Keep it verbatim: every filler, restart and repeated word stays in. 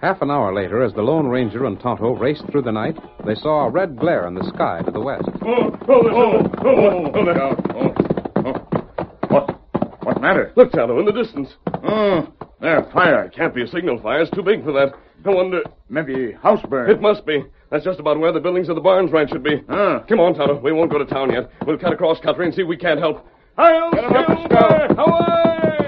Half an hour later, as the Lone Ranger and Tonto raced through the night, they saw a red glare in the sky to the west. Oh, oh, oh, oh, oh, look out. Oh, oh. What? What matter? Look, Tonto, in the distance. Oh, there, fire. It can't be a signal fire. It's too big for that. I wonder... Maybe house burn. It must be. That's just about where the buildings of the Barnes ranch should be. Ah. Come on, Tonto. We won't go to town yet. We'll cut across country and see if we can't help. I'll Get 'em up, Silver! Scout. Away!